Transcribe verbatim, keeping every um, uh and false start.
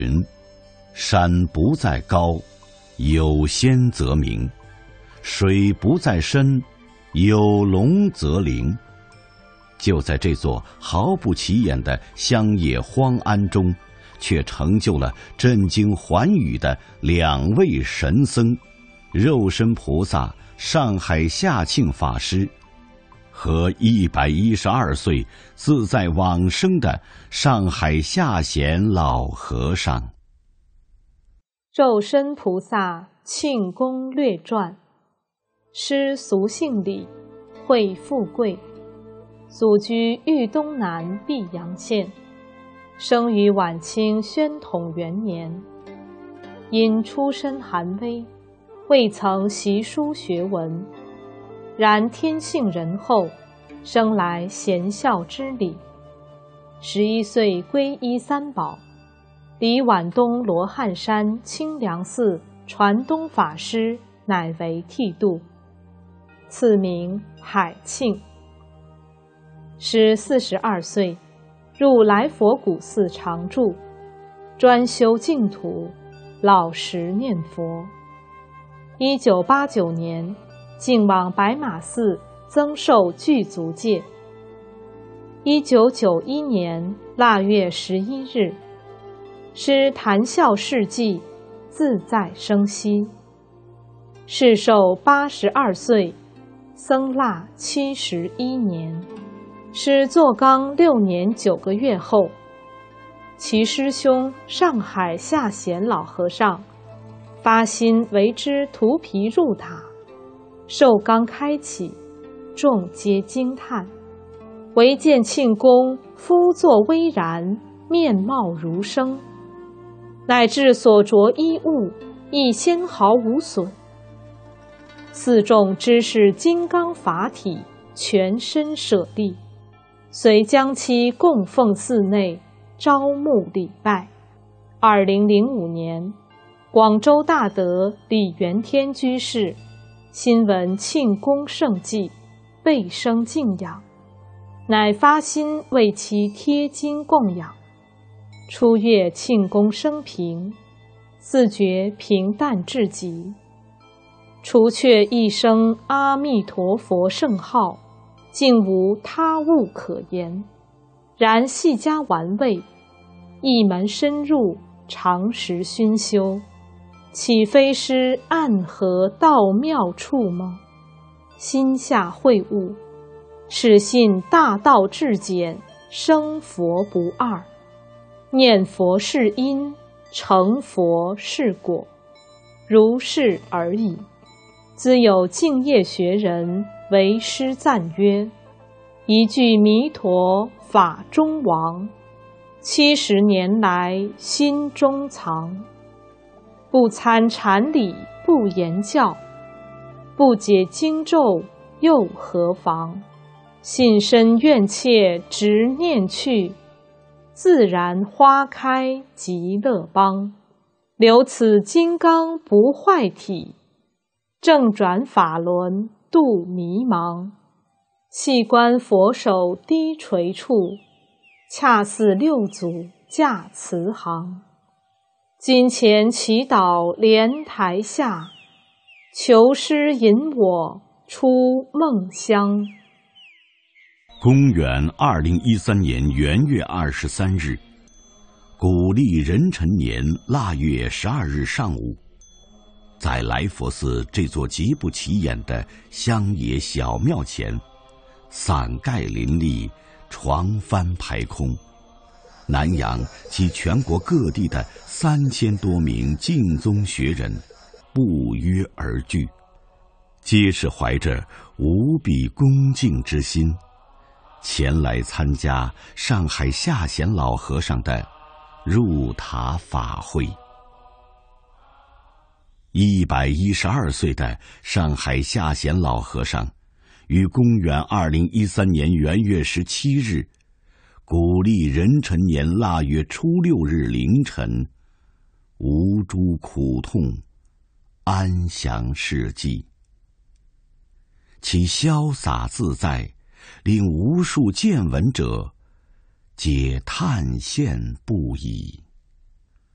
云：山不在高，有仙则名；水不在深，有龙则灵。就在这座毫不起眼的乡野荒庵中，却成就了震惊寰宇的两位神僧：肉身菩萨上海下庆法师和一百一十二岁自在往生的上海下贤老和尚。 肉身菩萨庆功略传。师俗姓李，讳富贵，祖居豫东南泌阳县，生于晚清宣统元年。因出身寒微，未曾习书学文，然天性仁厚，生来贤孝之礼。十一岁皈依三宝，离皖东罗汉山清凉寺传东法师乃为剃度，赐名海庆。师四十二岁，入来佛古寺常住，专修净土，老实念佛。一九八九年，竟往白马寺增寿具足戒。一九九一年腊月十一日，师谈笑事迹，自在生息。世寿八十二岁，僧腊七十一年。师坐缸六年九个月后，其师兄上海下贤老和尚发心为之涂皮入塔，受缸开启，众皆惊叹，唯见庆公肤作微然，面貌如生，乃至所着衣物亦纤毫无损。寺众知是金刚法体，全身舍利，遂将其供奉寺内，招募礼拜。二零零五年，广州大德李元天居士新闻庆功盛迹，倍生敬仰，乃发心为其贴经供养。初阅庆功生平，自觉平淡至极，除却一声阿弥陀佛圣号，竟无他物可言。然细加玩味，一门深入，常时熏修，岂非师暗合道妙处吗？心下会悟，始信大道至简，生佛不二。念佛是因，成佛是果，如是而已。兹有净业学人为师赞曰：一句弥陀法中王，七十年来心中藏。不参禅理不言教，不解经咒又何妨？信身愿切直念去，自然花开极乐邦。留此金刚不坏体，正转法轮度迷茫。细观佛手低垂处，恰似六祖驾慈航。金钱祈祷莲台下，求师引我出梦乡。 公元二零一三年元月二十三日，古历壬辰年腊月十二日上午，在来佛寺这座极不起眼的乡野小庙前，伞盖林立，床幡排空，南洋及全国各地的三千多名净宗学人不约而聚，皆是怀着无比恭敬之心，前来参加上海下贤老和尚的入塔法会。一百一十二岁的上海下贤老和尚，于公元二零一三年元月十七日，古历壬辰年腊月初六日凌晨，无诸苦痛，安详逝迹。其潇洒自在，令无数见闻者皆叹羡不已。